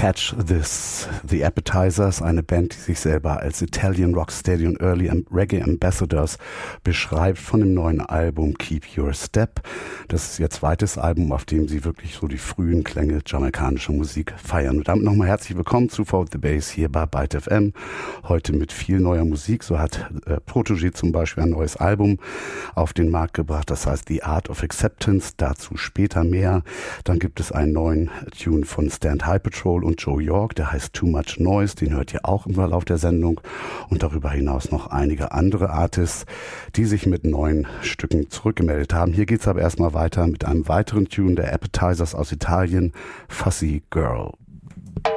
Catch This, The Appetizers, eine Band, die sich selber als Italian Rocksteady und Early Reggae Ambassadors beschreibt, von dem neuen Album Keep Your Step. Das ist ihr zweites Album, auf dem sie wirklich so die frühen Klänge jamaikanischer Musik feiern. Und damit nochmal herzlich willkommen zu Follow the Bass hier bei Byte FM. Heute mit viel neuer Musik. So hat Protoje zum Beispiel ein neues Album auf den Markt gebracht, das heißt The Art of Acceptance, dazu später mehr. Dann gibt es einen neuen Tune von Stand High Patrol und Joe York, der heißt Too Much Noise, den hört ihr auch im Verlauf der Sendung. Und darüber hinaus noch einige andere Artists, die sich mit neuen Stücken zurückgemeldet haben. Hier geht's aber erstmal weiter mit einem weiteren Tune der Appetizers aus Italien, Fussy Girl.